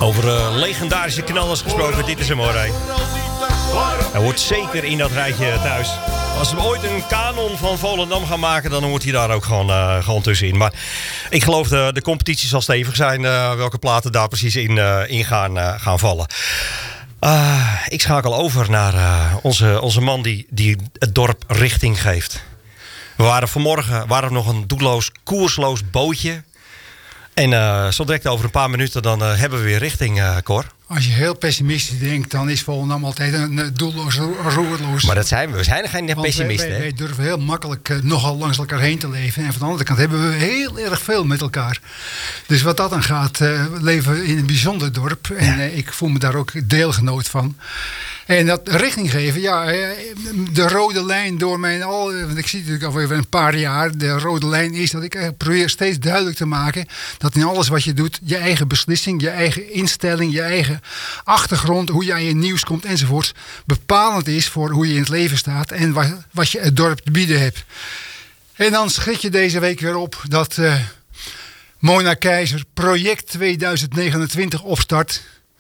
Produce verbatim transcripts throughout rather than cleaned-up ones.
Over uh, legendarische knallers gesproken, dit is hem hoor. Hij hoort zeker in dat rijtje thuis. Als we ooit een kanon van Volendam gaan maken, dan hoort hij daar ook gewoon, uh, gewoon tussenin. Maar ik geloof de, de competitie zal stevig zijn. Uh, welke platen daar precies in, uh, in gaan, uh, gaan vallen. Uh, ik schakel over naar uh, onze, onze man die, die het dorp richting geeft. We waren vanmorgen waren we nog een doelloos, koersloos bootje. En uh, zo direct over een paar minuten dan uh, hebben we weer richting, uh, Cor. Als je heel pessimistisch denkt, dan is Volendam altijd een uh, doelloos, roerloos. Maar dat zijn we. We zijn geen Want pessimisten. Wij, wij, wij durven heel makkelijk uh, nogal langs elkaar heen te leven. En van de andere kant hebben we heel erg veel met elkaar. Dus wat dat dan gaat, uh, leven we in een bijzonder dorp. En ja. uh, ik voel me daar ook deelgenoot van. En dat richting geven, ja, de rode lijn door mijn al, want ik zie het natuurlijk alweer een paar jaar, de rode lijn is dat ik probeer steeds duidelijk te maken dat in alles wat je doet, je eigen beslissing, je eigen instelling, je eigen achtergrond, hoe je aan je nieuws komt enzovoort, bepalend is voor hoe je in het leven staat en wat, wat je het dorp te bieden hebt. En dan schrik je deze week weer op dat uh, Mona Keizer project tweeduizend negenentwintig opstart.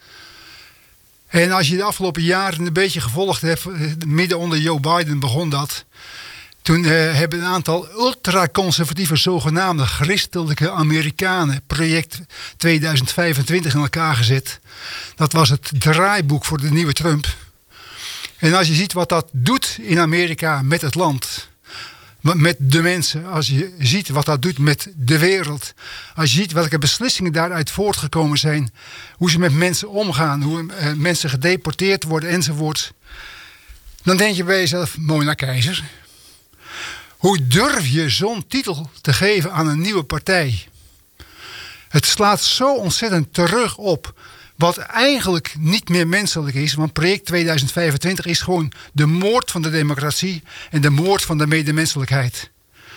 En als je de afgelopen jaren een beetje gevolgd hebt, midden onder Joe Biden begon dat. Toen uh, hebben een aantal ultraconservatieve zogenaamde christelijke Amerikanen project tweeduizend vijfentwintig in elkaar gezet. Dat was het draaiboek voor de nieuwe Trump. En als je ziet wat dat doet in Amerika met het land, met de mensen, als je ziet wat dat doet met de wereld, als je ziet welke beslissingen daaruit voortgekomen zijn, hoe ze met mensen omgaan, hoe uh, mensen gedeporteerd worden enzovoort, dan denk je bij jezelf, Mona Keizer, hoe durf je zo'n titel te geven aan een nieuwe partij? Het slaat zo ontzettend terug op wat eigenlijk niet meer menselijk is. Want project tweeduizend vijfentwintig is gewoon de moord van de democratie en de moord van de medemenselijkheid.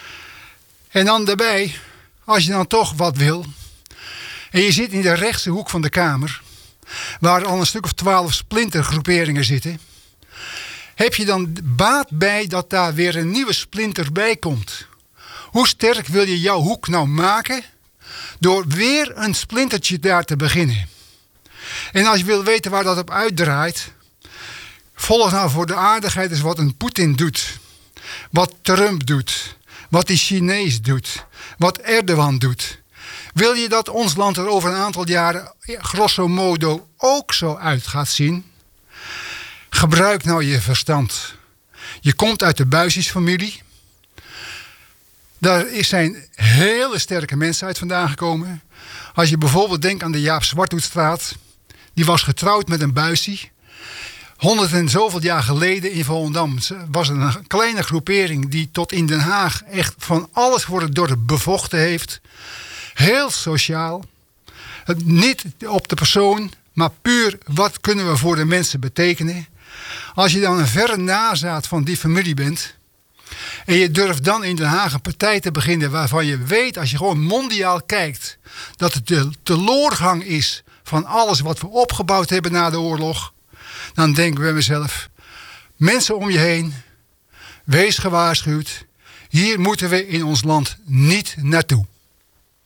En dan daarbij, als je dan toch wat wil, en je zit in de rechtse hoek van de Kamer, waar al een stuk of twaalf splintergroeperingen zitten, heb je dan baat bij dat daar weer een nieuwe splinter bij komt? Hoe sterk wil je jouw hoek nou maken door weer een splintertje daar te beginnen? En als je wil weten waar dat op uitdraait, volg nou voor de aardigheid eens wat een Poetin doet. Wat Trump doet. Wat die Chinees doet. Wat Erdogan doet. Wil je dat ons land er over een aantal jaren grosso modo ook zo uit gaat zien? Gebruik nou je verstand. Je komt uit de Buisjes-familie. Daar zijn hele sterke mensen uit vandaan gekomen. Als je bijvoorbeeld denkt aan de Jaap Zwarthoedstraat. Die was getrouwd met een Buissie. Honderd en zoveel jaar geleden in Volendam was er een kleine groepering die tot in Den Haag echt van alles voor het dorp bevochten heeft. Heel sociaal. Niet op de persoon, maar puur wat kunnen we voor de mensen betekenen. Als je dan een verre nazaat van die familie bent en je durft dan in Den Haag een partij te beginnen waarvan je weet, als je gewoon mondiaal kijkt, dat het de teloorgang is van alles wat we opgebouwd hebben na de oorlog, dan denk ik bij mezelf, mensen om je heen, wees gewaarschuwd, hier moeten we in ons land niet naartoe.